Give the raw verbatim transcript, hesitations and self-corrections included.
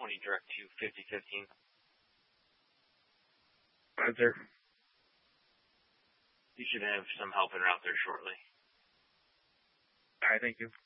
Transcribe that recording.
twenty direct to fifty fifteen. Right, sir. You should have some help in route there shortly. All right, thank you.